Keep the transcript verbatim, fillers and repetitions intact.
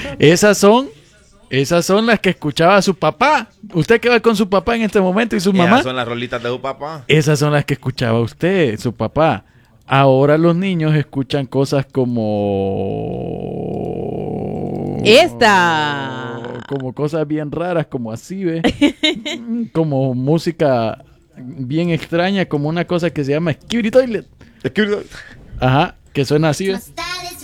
Esas son, esas son las que escuchaba su papá. Usted que va con su papá en este momento y su mamá. Esas son las rolitas de su papá. Esas son las que escuchaba usted, su papá. Ahora los niños escuchan cosas como... Esta. Como cosas bien raras, como así, ¿ve? Como música bien extraña, como una cosa que se llama Skibidi Toilet. Es que... Ajá, que suena así, ¿ve?